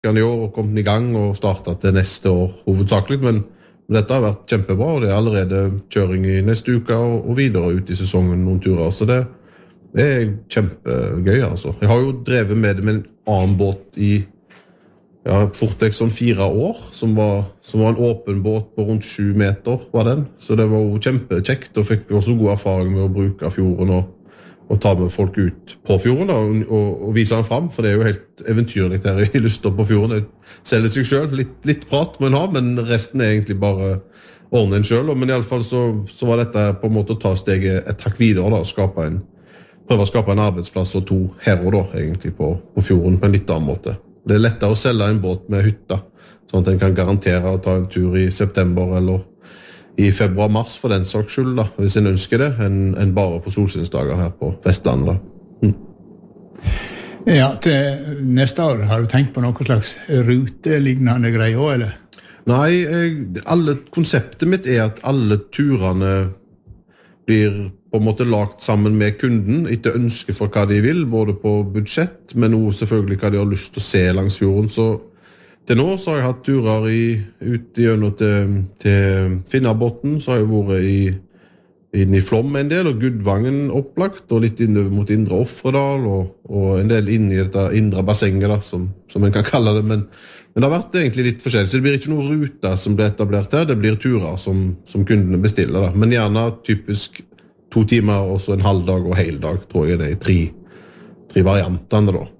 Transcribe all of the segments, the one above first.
uken I år og kommet I gang og startet til neste år hovedsakelig, men dette har vært kjempebra, og det allerede kjøring I neste uke og videre ut I sesongen noen turer, så det kjempegøy altså. Jeg har jo drevet med det med en annen båt I fort sånn 4 år, som var en åpen båt på rundt 7 meter var den, så det var jo kjempekjekt, og fikk også god erfaring med å bruke fjorden og ta med folk ut på fjorden da, og vise den fram, for det jo helt eventyrligt her I Luster på fjorden. Det selger seg selv, litt prat må en ha, men resten egentlig bare ordne en selv. Men I alle fall så var dette på en måte å ta steget et hakk videre da, og prøve å skape en arbeidsplass og 2 her og da, egentlig på fjorden på en litt annen måte. Det lettere å selge en båt med hytta, sånn at en kan garantere å ta en tur I september eller I februar-mars for den saks skyld da, hvis en ønsker det, enn bare på solsynsdager her på Vestlandet da. Ja, til neste år har du tenkt på noe slags rutelignende greier også, eller? Nei, konseptet mitt at alle turene blir på en måte lagt sammen med kunden, etter ønske for hva de vil, både på budsjett, men også selvfølgelig hva de har lyst til å se langs fjorden, så til nå så har jeg hatt turer ut gjennom til Finnabotn, så har jeg vært inn I Flom en del, og Gudvangen opplagt, og litt innover mot Indre Offredal, og en del inn I dette indre bassenget da, som en kan kalle det, men det har vært egentlig litt forskjellig, så det blir ikke noen ruter som blir etablert her, det blir turer som kundene bestiller da, men gjerne typisk 2 timer, og så en halv dag og hel dag, tror jeg det I 3 variantene da.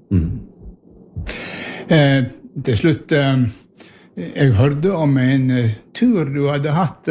Til slutt, jeg hørte om en tur du hadde hatt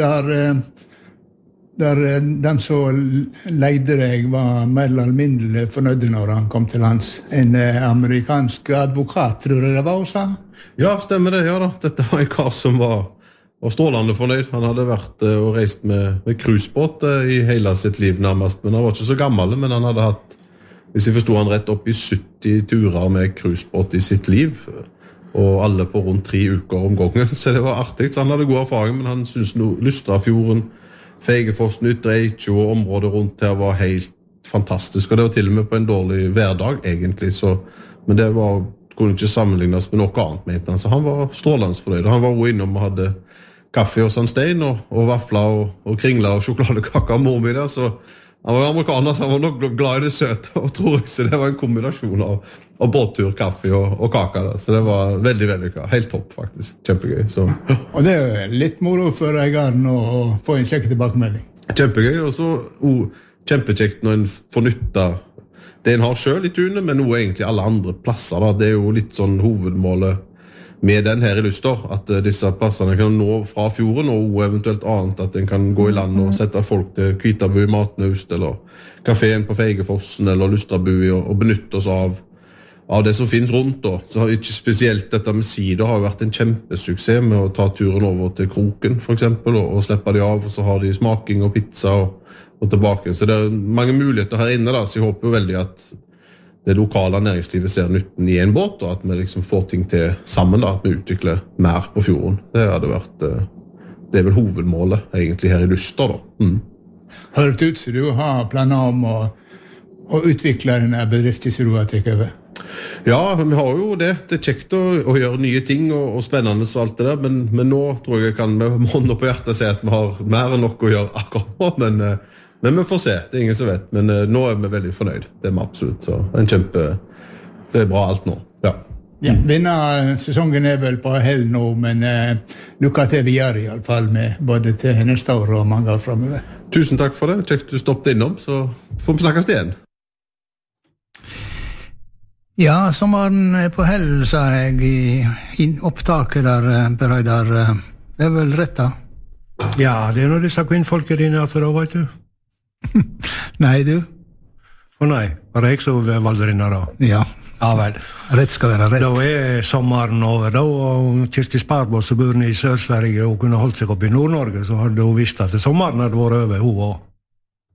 der de som leide deg var mer eller mindre fornøyde når han kom til lands. En amerikansk advokat, tror jeg det var også? Ja, stemmer det, ja da. Dette var en kar som var strålende fornøyd. Han hadde vært og reist med cruisebåt I hele sitt liv nærmest, men han var ikke så gammel, men han hadde hatt, hvis jeg forstod han rett, opp I 70 turer med cruisebåt I sitt liv, og alle på rundt 3 uker om gangen, så det var artig. Så han hadde god erfaring, men han synes Lustrafjorden, Feigefossen, Ytre Eikjo og området rundt her var helt fantastisk, og det var til og med på en dårlig hverdag egentlig, men det kunne ikke sammenlignes med noe annet, mente han, så han var strålende fornøyd. Han var også innom og hadde kaffe hos Stein, og vafler og kringler og sjokoladekaker og mormor der, så han var amerikaner, så han var nok glad I det søte, og tror ikke, så det var en kombinasjon av båttur, kaffe og kaka der. Så det var veldig, veldig helt topp faktisk, kjempegøy. Så, ja. Og det litt moro for eieren å få en slik tilbakemelding. Kjempegøy, og så kjempekjekt når en får nytta det en har selv I tunet, men noe egentlig alle andre plasser. Da. Det jo litt sånn hovedmålet med den her I Luster, at disse plassene kan nå fra fjorden, og eventuelt annet at en kan gå I land og sette folk til Kvitabu I Matnaust, eller kaféen på Feigefossen, eller Lustrabu, og benytte oss av det som finnes rundt. Da. Så har ikke spesielt dette med sider har vært en kjempesuksess med å ta turen over til Kroken, for eksempel, og slippe de av, og så har de smaking og pizza og tilbake. Så det mange muligheter her inne, da, så jeg håper jo veldig at det lokale næringslivet ser nytten I en båt, og at vi liksom får ting til sammen, da, at vi utvikler mer på fjorden. Det hadde vært, det vel hovedmålet egentlig her I Luster da. Hører det ut så du har planer om å utvikle denne bedriften som du har tatt over? Ja, vi har jo det. Det kjekt å gjøre nye ting og spennende og alt det der, men nå tror jeg kan med hånden på hjertet si at vi har mer enn nok å gjøre akkurat nå, men vi får se, det ingen som vet, men nå vi veldig fornøyd, det vi absolutt, så det bra alt nå, ja. Ja, denne sesongen vel på hell nå, men lykke til videre I alle fall, med både til neste år og mange år fremover. Tusen takk for det, kjekt du stoppet innom, så får vi snakkes igjen. Ja, sommeren på hell, sa jeg I opptaket der, Bereidar, det vel rett da? Ja, det når disse kvinnfolket dine, altså da, vet du. Nei, du? Nei, var det jeg som valgte inn da? Ja. Ja, vel. Rett skal være rett. Da sommeren over, da, og Kirsti Sparbås, som bor I Sør-Sverige, og kunne holdt seg opp I Nord-Norge, så hadde hun visst at sommeren hadde vært over, hun også.